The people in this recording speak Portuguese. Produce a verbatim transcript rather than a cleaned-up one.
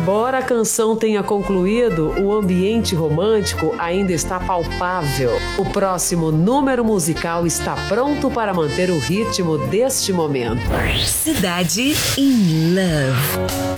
Embora a canção tenha concluído, o ambiente romântico ainda está palpável. O próximo número musical está pronto para manter o ritmo deste momento. Cidade in Love.